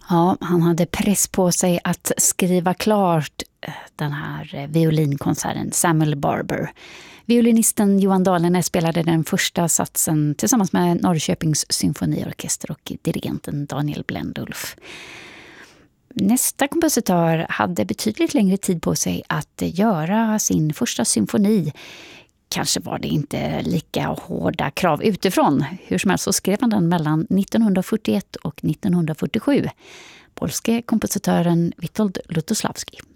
Ja, han hade press på sig att skriva klart den här violinkonserten Samuel Barber. Violinisten Johan Dahlner spelade den första satsen tillsammans med Norrköpings symfoniorkester och dirigenten Daniel Blendulf. Nästa kompositör hade betydligt längre tid på sig att göra sin första symfoni. Kanske var det inte lika hårda krav utifrån. Hur som helst så skrev han den mellan 1941 och 1947. Polske kompositören Witold Lutosławski.